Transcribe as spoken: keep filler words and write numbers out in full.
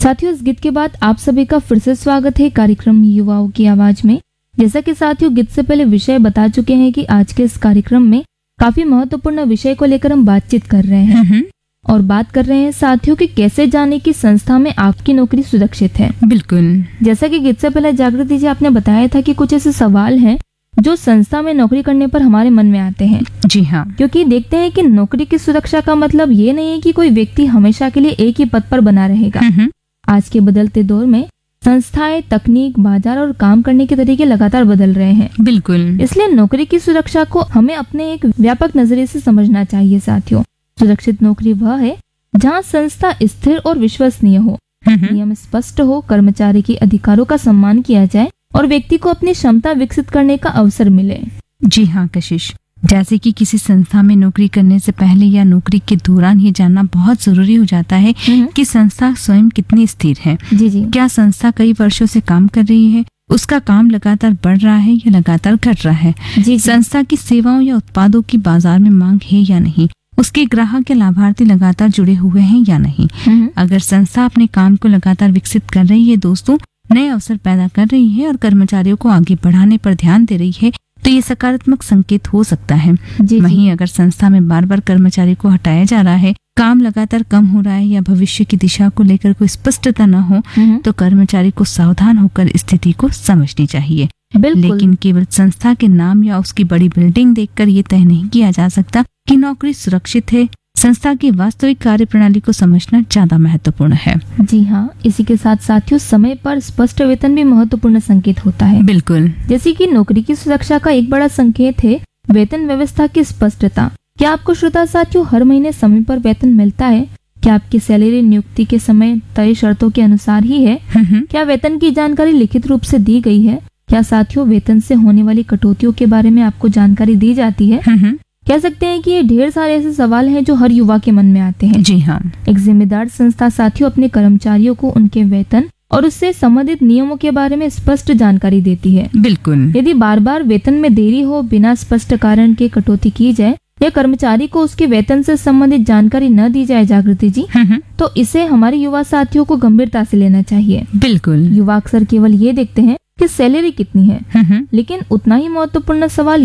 साथियों, इस गीत के बाद आप सभी का फिर से स्वागत है कार्यक्रम युवाओं की आवाज में। जैसा कि साथियों गीत से पहले विषय बता चुके हैं कि आज के इस कार्यक्रम में काफी महत्वपूर्ण विषय को लेकर हम बातचीत कर रहे हैं और बात कर रहे हैं साथियों कि कैसे जाने की संस्था में आपकी नौकरी सुरक्षित है। बिल्कुल। जैसा कि गीत से पहले जागृति जी आपने बताया था कि कुछ ऐसे सवाल हैं जो संस्था में नौकरी करने पर हमारे मन में आते हैं। जी हाँ, क्योंकि देखते हैं कि नौकरी की सुरक्षा का मतलब ये नहीं है कि कोई व्यक्ति हमेशा के लिए एक ही पद पर बना रहेगा। आज के बदलते दौर में संस्थाएं, तकनीक, बाजार और काम करने के तरीके लगातार बदल रहे हैं। बिल्कुल। इसलिए नौकरी की सुरक्षा को हमें अपने एक व्यापक नजरिए से समझना चाहिए। साथियों, सुरक्षित नौकरी वह है जहां संस्था स्थिर और विश्वसनीय हो, नियम स्पष्ट हो, कर्मचारी के अधिकारों का सम्मान किया जाए और व्यक्ति को अपनी क्षमता विकसित करने का अवसर मिले। जी हाँ कशिश, जैसे कि किसी संस्था में नौकरी करने से पहले या नौकरी के दौरान ये जानना बहुत जरूरी हो जाता है कि संस्था स्वयं कितनी स्थिर है। जी जी। क्या संस्था कई वर्षों से काम कर रही है, उसका काम लगातार बढ़ रहा है या लगातार घट रहा है। जी जी। संस्था की सेवाओं या उत्पादों की बाजार में मांग है या नहीं, उसके ग्राहक या लाभार्थी लगातार जुड़े हुए हैं या नहीं। अगर संस्था अपने काम को लगातार विकसित कर रही है दोस्तों, नए अवसर पैदा कर रही है और कर्मचारियों को आगे बढ़ाने पर ध्यान दे रही है, तो ये सकारात्मक संकेत हो सकता है। जी वहीं जी। अगर संस्था में बार बार कर्मचारी को हटाया जा रहा है, काम लगातार कम हो रहा है या भविष्य की दिशा को लेकर कोई स्पष्टता न हो, तो कर्मचारी को सावधान होकर स्थिति को समझनी चाहिए। बिल्कुल। लेकिन केवल संस्था के नाम या उसकी बड़ी बिल्डिंग देखकर ये तय नहीं किया जा सकता कि नौकरी सुरक्षित है। संस्था की वास्तविक कार्य प्रणाली को समझना ज्यादा महत्वपूर्ण है। जी हाँ, इसी के साथ साथियों समय पर स्पष्ट वेतन भी महत्वपूर्ण संकेत होता है। बिल्कुल। जैसे कि नौकरी की सुरक्षा का एक बड़ा संकेत है वेतन व्यवस्था की स्पष्टता। क्या आपको श्रोता साथियों हर महीने समय पर वेतन मिलता है? क्या आपकी सैलरी नियुक्ति के समय तय शर्तों के अनुसार ही है? क्या वेतन की जानकारी लिखित रूप से दी गई है? क्या साथियों वेतन से होने वाली कटौतियों के बारे में आपको जानकारी दी जाती है? कह सकते हैं कि ये ढेर सारे ऐसे सवाल हैं जो हर युवा के मन में आते हैं। जी हाँ। एक जिम्मेदार संस्था साथियों अपने कर्मचारियों को उनके वेतन और उससे संबंधित नियमों के बारे में स्पष्ट जानकारी देती है। बिल्कुल। यदि बार बार वेतन में देरी हो, बिना स्पष्ट कारण के कटौती की जाए या कर्मचारी को उसके वेतन से संबंधित जानकारी न दी जाए जागृति जी, तो इसे हमारे युवा साथियों को गंभीरता से लेना चाहिए। बिल्कुल। युवा अक्सर केवल ये देखते हैं कि सैलरी कितनी है, लेकिन उतना ही महत्वपूर्ण सवाल